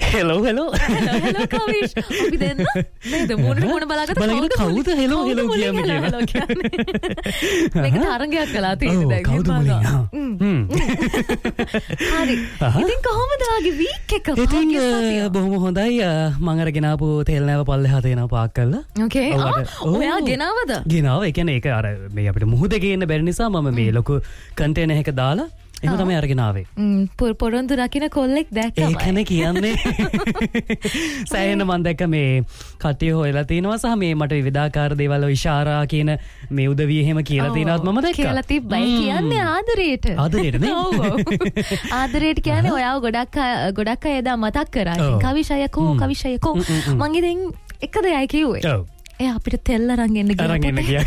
hello කවිෂ් අපි දෙන්න නේද මොන බලාගත්ත කවුද hello කියන්නේ hello කියන්නේ මේක තරංගයක් කළා තියෙන්නේ දැන් කවුද මුලින් හරි ඉතින් කොහොමද ආගේ වීක් එක ඉතින් බොහොම හොඳයි මම අරගෙන ආපු තෙල් නැව පල්ලෙහා තේනවා පාක් කරලා ඕකේ ඔයා ගෙනාවද ගෙනාව ඒ කියන්නේ ඒක අර මේ අපිට මුහුදේ ගේන්න බැරි නිසා මම මේ ලොකු කන්ටේනර් එකක දාලා එහෙම තමයි අරගෙන ආවේ පොරොන්දු රකින්න කොල්ලෙක් දැක්කම ඒකනේ කියන්නේ සෑහෙන මම දැක්ක මේ කට්ටිය හොයලා තිනවා සහ මේ මට විවිධාකාර දේවල් ඉෂාරා කියන මේ උදවිය එහෙම කියලා තිනවත් මම දැක්කා කියලා තිබ්බයි කියන්නේ ආදරේට නේ ආදරේට කියන්නේ ඔයාව ගොඩක් අය එදා මතක් කරා කවිෂයකෝ මං ඉතින් එක දෙයයි කිව්වේ ඒ අපිට තෙල් අරන් එන්න ගියා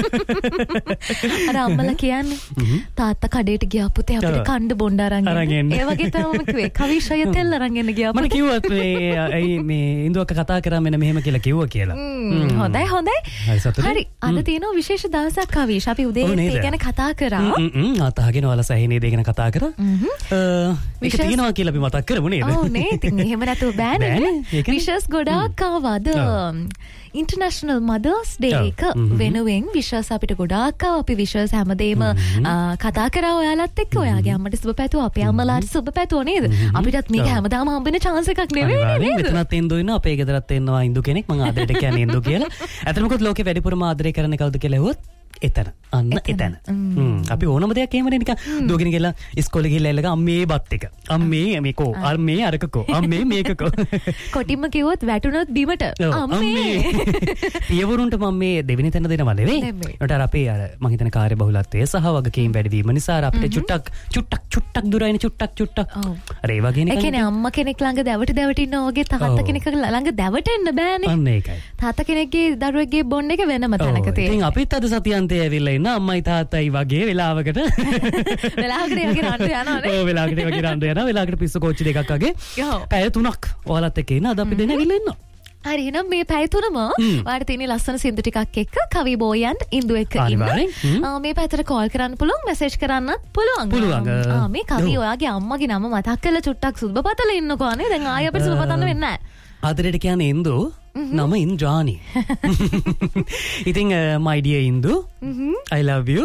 අර අම්මලා කියන්නේ තාත්තා කඩේට ගියා පුතේ අපිට කණ්ඩ බොණ්ඩ අරන් එන්න ඒ වගේ තමයි කිව්වේ කවිෂය තෙල් අරන් එන්න ගියා මම කිව්වත් මේ ඉන්දුවක කතා කරා මෙන්න මෙහෙම කියලා කියලා හොඳයි හරි අද තියෙනවා විශේෂ දවසක් කවිෂ අපි උදේ ඒ ගැන කතා කරා ආතහගෙන වල සහිනේ දේ ගැන කතා කරා ඒක තියෙනවා කියලා අපි මතක් කරමු නේද ඔව් නේ ඉතින් එහෙම නැතුව බෑනේ විශේෂ ගොඩාක් ආවද International Mothers Day එක වෙනුවෙන් විශේෂ අපිට ගොඩාක් අපි විශේෂ හැමදේම කතා කරා ඔයාලත් එක්ක ඔයාගේ අම්මට සුබ පැතුවා අපේ අම්මලාට සුබ පැතුවා නේද අපිටත් මේක හැමදාම හම්බෙන chance එකක් නෙවෙයි නේද මෙතනත් ඉන්දු ඉන්නවා අපේ ගෙදරත් ඉන්නවා ඉන්දු කෙනෙක් මම ආදරයට කියන්නේ ඉන්දු කියලා අතන මොකද ලෝකේ වැඩිපුරම ආදරය කරන්නේ කවුද කියලා ඇහුවොත් එතන අපි ඕනම දෙයක් එහෙමනේ නිකන් දුවගෙන ගිහලා ඉස්කෝලේ ගිහලා එල්ලග අම්මේ බත් එක අම්මේ මේකෝ අම්මේ අරකකෝ අම්මේ මේකකෝ කොටින්ම කිව්වොත් වැටුනොත් බිමට අම්මේ පියවරුන්ට මම මේ දෙවෙනි තැන දෙනවා නෙවෙයි ඒකට අර අපේ අර මම හිතන කාර්ය බහුලත්වය සහ වගකීම් වැඩි වීම නිසා අපිට චුට්ටක් දුරයිනේ චුට්ටක් අර ඒ වගේ නිකන් ඒ කියන්නේ අම්මා කෙනෙක් ළඟ දැවට ඉන්නා වගේ තාත්තා කෙනෙක් ළඟ දැවටෙන්න බෑනේ අන්න ඒකයි තාත්තා කෙනෙක්ගේ දරුවෙක්ගේ බොන්න එක වෙනම තැනක තියෙනවා ඉතින් අපිත් අද සතියන්තේ ඇවිල්ලා ඉන්න අම්මයි තාත්තයි වගේ වෙලාවකට වගේ රණ්ඩු යනවානේ ඔව් වෙලාවකට වගේ රණ්ඩු යනවා වෙලාවකට පිස්සු කෝච්චි දෙකක් වගේ පැය 3ක් ඔයාලත් එක්ක ඉන්න අද අපි දෙන්න ඇවිල්ලා ඉන්නවා හරි එහෙනම් මේ පැය තුනම ඔයාලට තියෙන ලස්සන සින්දු ටිකක් එක්ක කවි බෝයන් ඉන්දු එක්ක ඉන්න මේ පැත්තට කෝල් කරන්න පුළුවන් මෙසේජ් කරන්නත් පුළුවන් මේ කවි ඔයාගේ අම්මගේ නම මතක් කරලා චුට්ටක් සුබ පතලා ඉන්නකෝ නේ දැන් ආයෙ අපිට සුබ පතන්න වෙන්නේ නැහැ ආදරයට කියන්නේ ඉන්දු නම ඉන්ද්‍රාණි ඉතින් my dear Indo I love you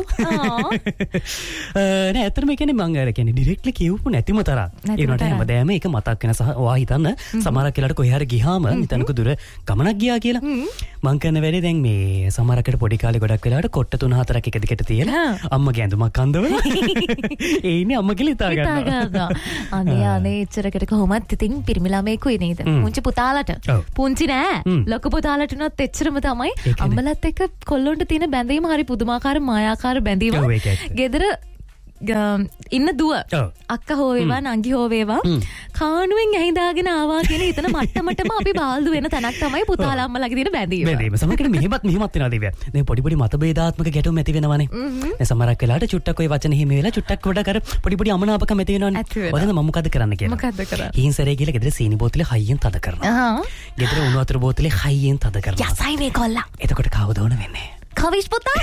නෑ ඇත්තටම කියන්නේ මම අර කියන්නේ ඩිරෙක්ට්ලි කියවපු නැතිම තරම් ඒකට හැමදාම ඒක මතක් වෙන සහ ඔයා හිතන්න සමහරක් වෙලාවට කොහේ හරි ගියාම නිතනක දුර ගමනක් ගියා කියලා මං කරන වැඩේ දැන් මේ සමහරකට පොඩි කාලේ ගොඩක් වෙලාවට කොට්ට 3-4ක් එක දිගට තියලා අම්මගේ ඇඳුමක් අඳවලා ඒ ඉන්නේ අම්ම කියලා හිතා ගන්නවා අනේ එච්චරකට කොහොමත් ඉතින් පිරිමි ළමයෙකුයි නේද පුංචි පුතාලට පුංචි නෑ ලොකු පුතාලට උනත් එච්චරම තමයි අම්මලත් එක්ක කොල්ලොන්ට තියෙන බැඳීම හරි පුදුමාකාර මායාකාර බැඳීම ගෙදර ඉන්න දුව අක්ක හෝ වේවා නංගි හෝ වේවා කාණුවෙන් ඇහිඳාගෙන ආවා කියන හිතන මට්ටමටම අපි බාල්දු වෙන තැනක් තමයි පුතාලා අම්මලාගේ තියෙන බැඳීම සමහරකට මෙහෙමත් වෙනවා දිව්‍ය දැන් පොඩි මතභේදාත්මක ගැටුම් ඇති වෙනවනේ දැන් සමහරක් වෙලාවට චුට්ටක් ඔය වචන හිමි වෙලා චුට්ටක් ගොඩක් අර පොඩි අමනාපකම් ඇති වෙනවනේ ඔතන මම මොකද කරන්න කියලා මොකද්ද කරන්නේ හීන්සරේ ගිහලා ගෙදර සීනි බෝතලේ හයියෙන් තද කරනවා ගෙදර උණු වතුර බෝතලේ හයියෙන් තද කරනවා යසයි මේ කොල්ලා එතකොට කවුද ඕන වෙන්නේ කවිෂ් පුතා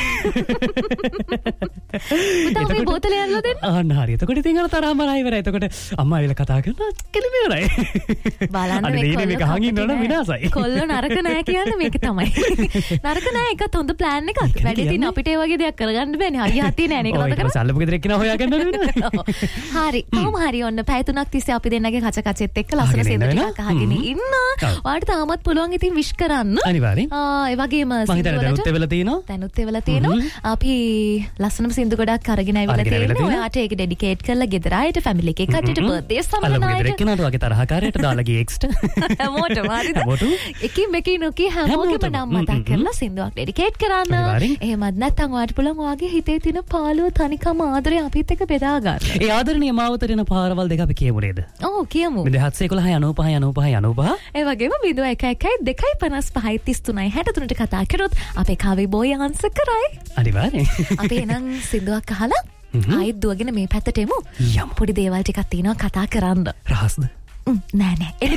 පුතා මේ බෝතලේ අරලා දෙන්න හරි එතකොට ඉතින් අර තරහම ඉවරයි එතකොට අම්මා ඇවිල්ලා කතා කරනවා කෙලිම ඉවරයි බලන්න මේක හංගින්න ඕන විනාසයි කොල්ලෝ නරක නෑ කියන්නේ මේක තමයි නරක නෑ එකත් හොඳ ප්ලෑන් එකක් වැඩි දින අපිට ඒ වගේ දෙයක් කරගන්න බෑනේ හරි හතිය නෑනේ ඒක නතර කරා සල්ලපු ගෙදර එක්කන හොයාගන්න ඕනේ හරි කොහොම හරි ඔන්න පැය 3ක් තිස්සේ අපි දෙන්නගේ කචෙත් එක්ක ලස්සන සෙන්ද ටිකක් අහගෙන ඉන්න ඔයාලට තාමත් පුළුවන් ඉතින් විශ් කරන්න අනිවාර්යෙන් ඒ වගේම සින්දුවලට වෙලා තියෙනවා දැනුත් එවලා තියෙනවා අපි ලස්සනම සින්දු ගොඩක් අරගෙන ආවිලා තියෙනවා ඔයාට ඒක ඩෙඩිකේට් කරලා ගෙදර ආයට ෆැමිලි එකේ කට්ටියට බර්ත්ඩේ සමරන අයට ගෙදර කෙනාට වගේ තරහකාරයට දාලා ගියේ එක්ස්ට් හැමෝටම හරිද එකකින් මේකේ නොකී හැමෝගෙම නම් මතක් කරලා සින්දුවක් ඩෙඩිකේට් කරන්න එහෙමත් නැත්නම් ඔයාට පුළුවන් ඔයාගේ හිතේ තියෙන පාළුව තනිකම ආදරේ අපිත් එක්ක බෙදා ගන්න ඒ ආදරණීය මාවතට එන පාරවල් දෙක අපි කියමු නේද ඔව් කියමු 711 ඒ වගේම 0112 55 33 63ට කතා කරොත් අපේ කාවේ බෝයි ආන්සර් කරයි අනිවාර්යෙන් අපි එනම් සින්දුවක් අහලා ආයෙත් දුවගෙන මේ පැත්තට එමු පොඩි දේවල් ටිකක් තියෙනවා කතා කරන්න රහස්ද නෑ